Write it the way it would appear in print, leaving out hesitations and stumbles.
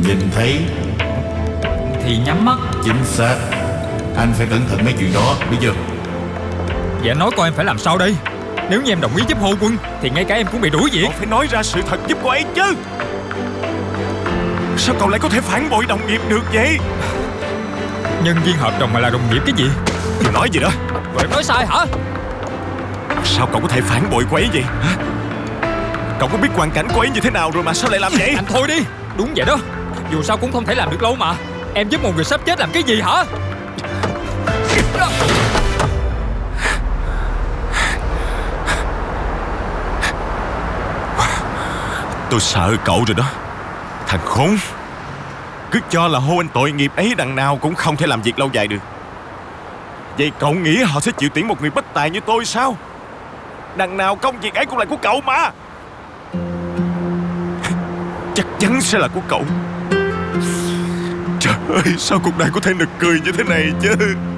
Nhìn thấy thì nhắm mắt. chính xác. Anh phải cẩn thận mấy chuyện đó, biết chưa? Vậy anh nói coi em phải làm sao đây? Nếu như em đồng ý giúp Hô Quân thì ngay cả em cũng bị đuổi việc. Cậu phải nói ra sự thật giúp cô ấy chứ. Sao cậu lại có thể phản bội đồng nghiệp được vậy? Nhân viên hợp đồng mà là đồng nghiệp cái gì? Cậu nói gì đó? Rồi em nói sai hả? Sao cậu có thể phản bội cô ấy vậy hả? Cậu có biết hoàn cảnh cô ấy như thế nào rồi mà sao lại làm vậy? Anh thôi đi. Đúng vậy đó. Dù sao cũng không thể làm được lâu mà. Em giúp một người sắp chết làm cái gì hả? Tôi sợ cậu rồi đó. Thằng khốn. Cứ cho là Hô Anh tội nghiệp ấy đằng nào cũng không thể làm việc lâu dài được. Vậy cậu nghĩ họ sẽ chịu tuyển một người bất tài như tôi sao? Đằng nào công việc ấy cũng là của cậu mà. Chắc chắn sẽ là của cậu. Trời ơi, sao cuộc đời có thể nực cười như thế này chứ?